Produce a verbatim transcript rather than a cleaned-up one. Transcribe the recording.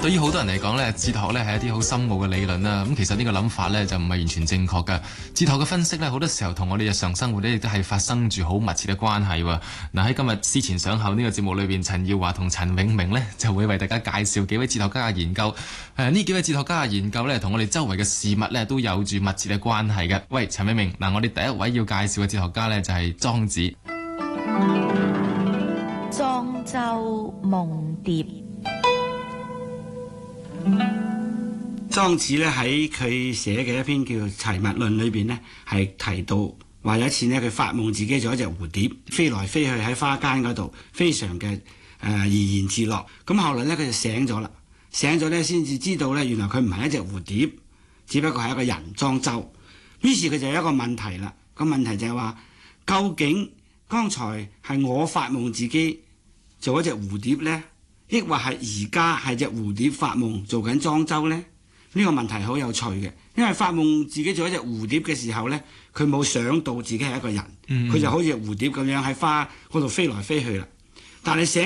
對於好多人嚟講咧，哲學咧係一啲好深奧嘅理論啦。咁其實呢個諗法咧就唔係完全正確㗎。哲學嘅分析咧，好多時候同我哋日常生活咧亦都係發生住好密切嘅關係喎。嗱，喺今日思前想後呢個節目裏邊，陳耀華同陳永明咧就會為大家介紹幾位哲學家嘅研究。誒，呢幾位哲學家嘅研究咧，同我哋周圍嘅事物咧都有住密切嘅關係嘅。喂，陳永明，嗱，我哋第一位要介紹嘅哲學家咧就係莊子。 莊周夢蝶。 莊子咧喺佢寫嘅一篇叫《齊物論》裏邊呢，係提到話有一次呢，佢發夢自己做一隻蝴蝶，飛來飛去喺花間嗰度，非常嘅誒怡然自樂。咁後來呢，佢就醒咗啦，醒咗呢，先至知道呢，原來佢唔係一隻蝴蝶，只不過係一個人莊周。於是佢就有一個問題啦，個問題就係話，究竟剛才係我發夢自己做一隻蝴蝶呢，抑或係而家係隻蝴蝶發夢做緊莊周呢？呢個問題好有趣嘅，因為發夢自己做一隻蝴蝶嘅時候呢，佢冇想到自己係一個人，佢、嗯、就好似蝴蝶咁樣喺花嗰度飛來飛去啦。但係醒